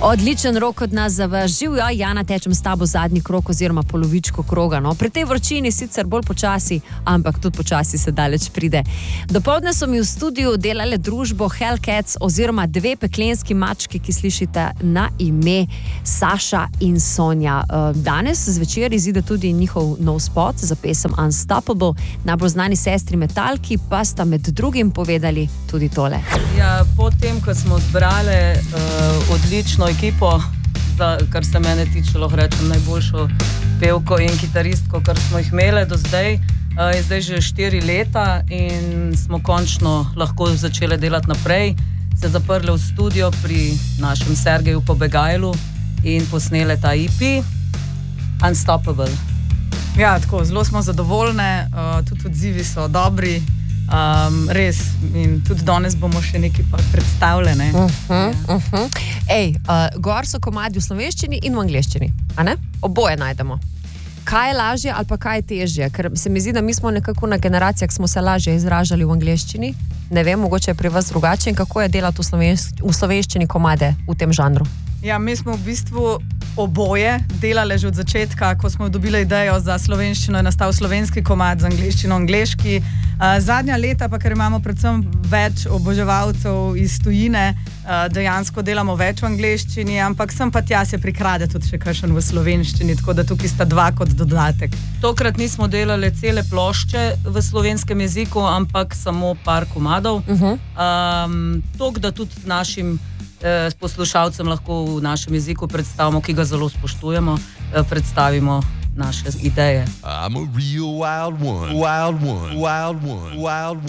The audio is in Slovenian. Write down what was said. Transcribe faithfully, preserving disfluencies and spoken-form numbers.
Odličen rok od nas zavažil, ja, Jana, tečem s tabo zadnji krog oziroma polovičko kroga. No. Pri tej vročini sicer bolj počasi, ampak tudi počasi se daleč pride. Dopoldne so mi v studiu delale družbo Hellcats oziroma dve peklenski mački, ki slišite na ime Saša in Sonja. Danes zvečer izide tudi njihov nov spot za pesem Unstoppable. Najbolj znani sestri metalki pa sta med drugim povedali tudi tole. Ja, potem, ko smo zbrali uh, odlično ekipo, za, kar se mene tiče, lahko rečem, najboljšo pevko in kitaristko, kar smo jih imeli do zdaj, uh, je zdaj že štiri leta in smo končno lahko začeli delati naprej, se zaprli v studio pri našem Sergeju Pobegajlu in posneli ta E P Unstoppable. Ja, tako, zelo smo zadovoljne, uh, tudi odzivi so dobri. Um, res, in tudi danes bomo še nekaj predstavljene. Uh -huh, uh -huh. Ej, uh, gor so komadi v slovenščini in v angleščini, a ne? Oboje najdemo. Kaj je lažje ali pa kaj je težje? Ker se mi zdi, da mi smo nekako na generacijah smo se lažje izražali v angleščini. Ne vem, mogoče je pri vas drugače. In kako je delati v, slovenš v slovenščini komade v tem žanru? Ja, mi smo v bistvu oboje delali že od začetka, ko smo dobili idejo za slovenščino, je nastal slovenski komad, za angleščino angleški. Uh, zadnja leta pa, ker imamo predvsem več oboževalcev iz tujine, uh, dejansko delamo več v angleščini, ampak sem pa tja se prikrade tudi še kakšen v slovenščini, tako da tukaj sta dva kot dodatek. Tokrat nismo delali cele plošče v slovenskem jeziku, ampak samo par komadov. Uh -huh. um, Tok, da tudi našim eh, poslušalcem lahko v našem jeziku predstavimo, ki ga zelo spoštujemo, eh, predstavimo naše ideje. I'm a real wild one, wild one, wild one, wild one.